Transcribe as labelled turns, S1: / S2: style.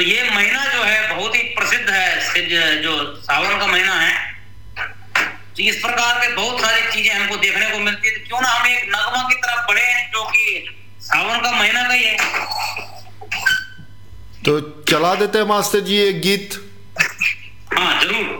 S1: तो ये महीना जो है बहुत ही प्रसिद्ध है, जो सावन का महीना है। तो इस प्रकार के बहुत सारी चीजें हमको देखने को मिलती है। तो क्यों ना हम एक नगमा की तरफ बढ़े जो कि सावन का महीना का ही है।
S2: तो चला देते हैं मास्टर जी एक गीत।
S1: हाँ जरूर।